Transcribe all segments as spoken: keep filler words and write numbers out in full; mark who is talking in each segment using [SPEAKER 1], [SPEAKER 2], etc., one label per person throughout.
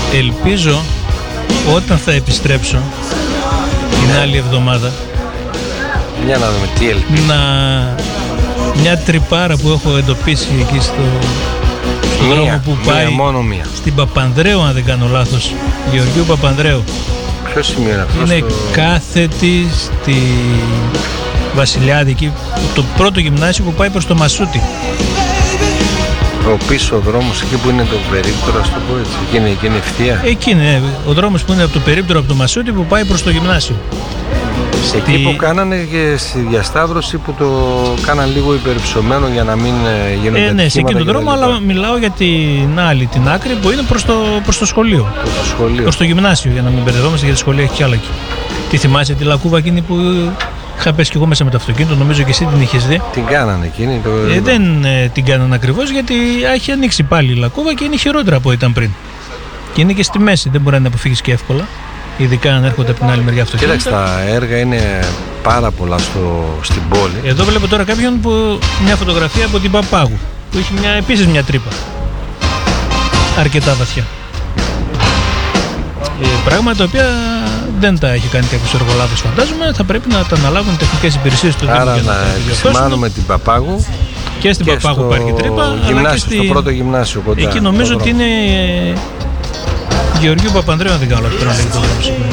[SPEAKER 1] ελπίζω όταν θα επιστρέψω την άλλη εβδομάδα,
[SPEAKER 2] για να δούμε τι ελπίζω,
[SPEAKER 1] να μια τρυπάρα που έχω εντοπίσει εκεί στο, στο
[SPEAKER 2] μία,
[SPEAKER 1] δρόμο που
[SPEAKER 2] μία,
[SPEAKER 1] πάει
[SPEAKER 2] μόνο μία.
[SPEAKER 1] στην Παπανδρέου, αν δεν κάνω λάθος, Γεωργίου Παπανδρέου.
[SPEAKER 2] Ποιο σημείο είναι αυτό?
[SPEAKER 1] Είναι
[SPEAKER 2] στο...
[SPEAKER 1] κάθετη στη Βασιλιάδη, το πρώτο γυμνάσιο που πάει προς το Μασούτι.
[SPEAKER 2] Ο πίσω δρόμος εκεί που είναι το περίπτερο, ας το πω έτσι, εκεί είναι, εκεί είναι ευθεία.
[SPEAKER 1] Εκεί είναι ο δρόμος που είναι από το περίπτερο, από το Μασούτι, που πάει προς το γυμνάσιο.
[SPEAKER 2] Εκεί που κάνανε και στη διασταύρωση που το κάναν λίγο υπερυψωμένο για να μην γίνονται
[SPEAKER 1] ε, ναι, σε εκείνο τον δρόμο, αλλά μιλάω για την άλλη, την άκρη που είναι προς το, προς το σχολείο.
[SPEAKER 2] Προς το σχολείο.
[SPEAKER 1] Προς το γυμνάσιο, για να μην μπερδευόμαστε, γιατί το σχολείο έχει κι άλλα εκεί. Τι θυμάσαι τη λακκούβα εκείνη που είχα πέσει κι εγώ μέσα με το αυτοκίνητο, νομίζω και εσύ την είχες δει.
[SPEAKER 2] Την κάνανε εκείνη. Το...
[SPEAKER 1] Ε, δεν ε, την κάνανε ακριβώς, γιατί έχει ανοίξει πάλι η λακκούβα και είναι χειρότερα από ό,τι ήταν πριν. Και είναι και στη μέση, δεν μπορεί να την αποφύγεις και εύκολα. Ειδικά αν έρχονται από την άλλη μεριά αυτοκίνητα.
[SPEAKER 2] Κοίταξε, τα έργα είναι πάρα πολλά στο, στην πόλη.
[SPEAKER 1] Εδώ βλέπω τώρα κάποιον που μια φωτογραφία από την Παπάγου που έχει μια, επίσης μια τρύπα αρκετά βαθιά. Ε, πράγματα τα οποία δεν τα έχει κάνει κάποιος εργολάβος, φαντάζομαι. Θα πρέπει να τα αναλάβουν τεχνικές υπηρεσίες του Δήμου.
[SPEAKER 2] Άρα να επισημάνουμε την Παπάγου.
[SPEAKER 1] Και στην και Παπάγου υπάρχει τρύπα.
[SPEAKER 2] Γυμνάσιο,
[SPEAKER 1] στη...
[SPEAKER 2] στο πρώτο γυμνάσιο κοντά.
[SPEAKER 1] Εκεί νομίζω ότι είναι ε, Γεωργίου Παπανδρέου, αν δεν κάνω λάθος, να λέγεται το δρόμο σίγουρα.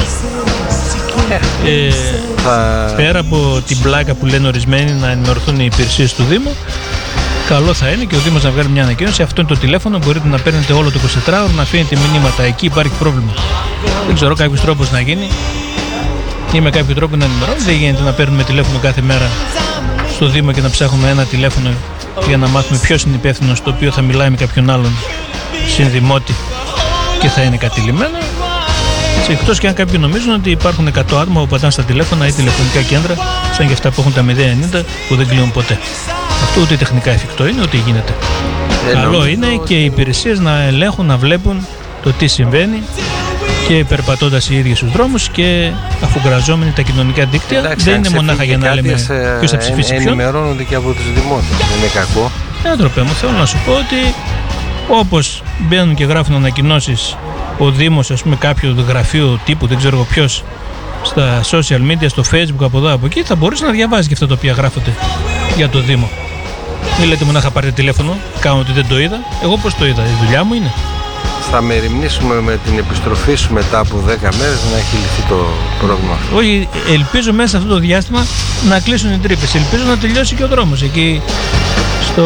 [SPEAKER 1] Ε, θα... Πέρα από την πλάκα που λένε ορισμένοι να ενημερωθούν οι υπηρεσίες του Δήμου, καλό θα είναι και ο Δήμος να βγάλει μια ανακοίνωση. Αυτό είναι το τηλέφωνο, μπορείτε να παίρνετε όλο το εικοσιτετράωρο, να αφήνετε μηνύματα. Εκεί υπάρχει πρόβλημα. Δεν ξέρω κάποιος τρόπος να γίνει ή με κάποιο τρόπο να ενημερώνουμε. Δεν γίνεται να παίρνουμε τηλέφωνο κάθε μέρα στο Δήμο και να ψάχνουμε ένα τηλέφωνο για να μάθουμε ποιος είναι υπεύθυνος, το οποίο θα μιλάει με κάποιον άλλον συνδημότη και θα είναι κατηλημμένο. Εκτός και αν κάποιοι νομίζουν ότι υπάρχουν εκατό άτομα που πατάνε στα τηλέφωνα ή τηλεφωνικά κέντρα, σαν και αυτά που έχουν τα μηδέν ενενήντα που δεν κλείνουν ποτέ. Αυτό ούτε τεχνικά εφικτό είναι, ούτε γίνεται. Ε, Καλό είναι και οι υπηρεσίες να ελέγχουν, να βλέπουν το τι συμβαίνει και περπατώντας οι ίδιοι στους δρόμους και αφουγκραζόμενοι τα κοινωνικά δίκτυα.
[SPEAKER 2] Εντάξει,
[SPEAKER 1] δεν είναι μονάχα για να λέμε ποιος θα ψηφίσει ποιον.
[SPEAKER 2] Ενημερώνονται και από τους δημότες. Δεν είναι κακό.
[SPEAKER 1] Άντροπε μου, θέλω να σου πω ότι όπως μπαίνουν και γράφουν ανακοινώσεις ο Δήμος, ας πούμε, κάποιο γραφείο τύπου, δεν ξέρω ποιος, στα social media, στο Facebook, από εδώ από εκεί, θα μπορείς να διαβάζεις και αυτά τα οποία γράφονται για το Δήμο. Μην λέτε μονάχα πάρτε τηλέφωνο, κάνω ότι δεν το είδα. Εγώ πώς το είδα, η δουλειά μου είναι.
[SPEAKER 2] Θα μεριμνήσουμε με την επιστροφή σου μετά από δέκα μέρες να έχει λυθεί το πρόβλημα αυτό.
[SPEAKER 1] Όχι, ελπίζω μέσα σε αυτό το διάστημα να κλείσουν οι τρύπες. Ελπίζω να τελειώσει και ο δρόμος εκεί στο...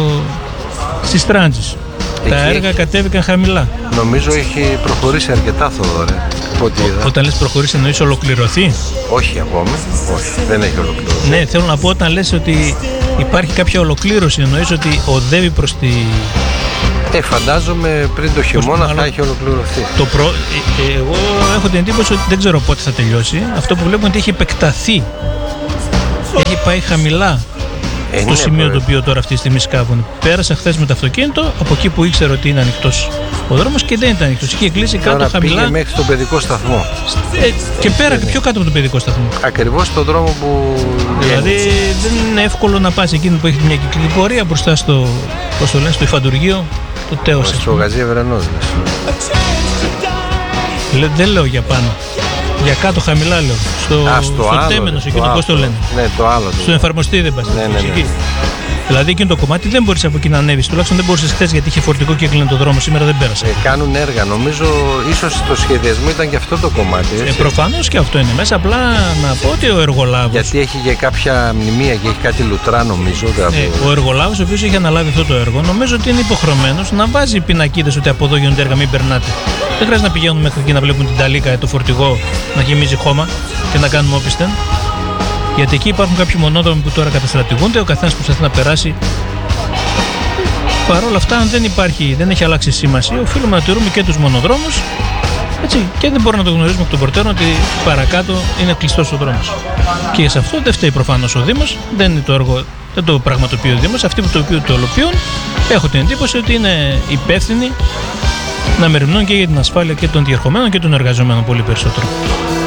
[SPEAKER 1] στις Τράντζες. Τα έργα έχει... κατέβηκαν χαμηλά.
[SPEAKER 2] Νομίζω έχει προχωρήσει αρκετά, Θοδωρέ.
[SPEAKER 1] Όταν λες προχωρήσει, εννοείς ολοκληρωθεί?
[SPEAKER 2] Όχι ακόμη. Όχι, δεν έχει ολοκληρωθεί.
[SPEAKER 1] Ναι, θέλω να πω, όταν λες ότι υπάρχει κάποια ολοκλήρωση, εννοείς ότι οδεύει προς τη...
[SPEAKER 2] Ε, φαντάζομαι πριν το χειμώνα θα έχει ολοκληρωθεί.
[SPEAKER 1] Το προ... ε, ε, εγώ έχω την εντύπωση ότι δεν ξέρω πότε θα τελειώσει. Αυτό που βλέπουμε είναι ότι έχει επεκταθεί. Έχει πάει χαμηλά.
[SPEAKER 2] Ε,
[SPEAKER 1] στο
[SPEAKER 2] ναι,
[SPEAKER 1] σημείο
[SPEAKER 2] το
[SPEAKER 1] οποίο τώρα αυτή τη στιγμή σκάβουν. Πέρασα χθες με το αυτοκίνητο από εκεί που ήξερα ότι είναι ανοιχτός ο δρόμος και δεν ήταν ανοιχτός. Είχε κλείσει κάτω
[SPEAKER 2] τώρα
[SPEAKER 1] χαμηλά.
[SPEAKER 2] Πήγε μέχρι τον παιδικό σταθμό.
[SPEAKER 1] Ε, και πέρα και πιο κάτω από τον παιδικό σταθμό.
[SPEAKER 2] Ακριβώς τον δρόμο που.
[SPEAKER 1] Δηλαδή δεν είναι εύκολο να πας εκείνη που έχει μια κυκλοφορία μπροστά στο, πώς το λένε, στο υφαντουργείο. Το τέος.
[SPEAKER 2] Στο γαζί Ευρενός.
[SPEAKER 1] Δεν λέω για πάνω. Για κάτω χαμηλά λέω. Στο,
[SPEAKER 2] Α, στο,
[SPEAKER 1] στο
[SPEAKER 2] άλλο,
[SPEAKER 1] τέμενος,
[SPEAKER 2] το
[SPEAKER 1] εκείνο πώς το λένε.
[SPEAKER 2] Ναι, το άλλο.
[SPEAKER 1] Στο εφαρμοστή δεν πας.
[SPEAKER 2] Ναι, ναι, ναι.
[SPEAKER 1] Δηλαδή εκείνο το κομμάτι δεν μπορείς από εκεί να ανέβεις. Τουλάχιστον δεν μπορούσες χθες γιατί είχε φορτικό και έκλεινε το δρόμο. Σήμερα δεν πέρασε.
[SPEAKER 2] Ε, κάνουν έργα. Νομίζω ίσως το σχεδιασμό ήταν και αυτό το κομμάτι.
[SPEAKER 1] Ε, προφανώς και αυτό είναι μέσα. Απλά να πω ότι ο εργολάβος.
[SPEAKER 2] Γιατί έχει και κάποια μνημεία και έχει κάτι λουτρά, νομίζω.
[SPEAKER 1] Ε, ο εργολάβος, ο οποίος έχει αναλάβει αυτό το έργο, νομίζω ότι είναι υποχρεωμένος να βάζει πινακίδες ότι από εδώ γίνονται έργα, μην περνάτε. Δεν χρειάζεται να πηγαίνουν μέχρι εκεί να βλέπουν την ταλίκα, το φορτηγό να γεμίζει χώμα και να κάνουμε όπισθεν. Γιατί εκεί υπάρχουν κάποιοι μονόδρομοι που τώρα καταστρατηγούνται, ο καθένας προσπαθεί να περάσει. Παρ' όλα αυτά, αν δεν υπάρχει, δεν έχει αλλάξει σημασία, οφείλουμε να τηρούμε και τους μονοδρόμους. Έτσι, και δεν μπορούμε να το γνωρίζουμε εκ των προτέρων ότι παρακάτω είναι κλειστός ο δρόμος. Και σε αυτό δεν φταίει προφανώς ο Δήμος, δεν είναι το έργο, δεν το πραγματοποιεί ο Δήμος. Αυτοί που το υλοποιούν, έχω την εντύπωση ότι είναι υπεύθυνοι να μεριμνούν και για την ασφάλεια και των διερχομένων και των εργαζομένων πολύ περισσότερο.